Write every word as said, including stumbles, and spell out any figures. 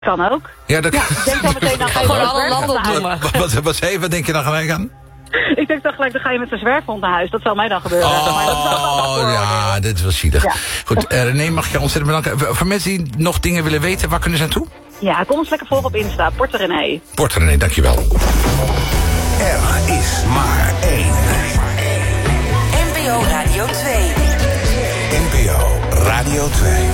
Kan ook. Ja, dat Ja, ik denk dan meteen, dan ga je Gewoon met alle een landen zwerfhond naar opnoemen. wat, wat, wat, zei je? Wat denk je dan gelijk aan? huis. Ik denk dan gelijk, dan ga je met een zwerfhond naar huis. Dat zal mij dan gebeuren. Maar dat is wel een ander Oh, vooroordeel. ja, dit is wel zielig. Ja. Goed, uh, René, mag ik je ontzettend bedanken. Voor mensen die nog dingen willen weten, waar kunnen ze naartoe? Ja, kom ons lekker volgen op Insta. Porter René. Porter René, dankjewel. Er is maar één. N P O Radio twee. N P O Radio twee.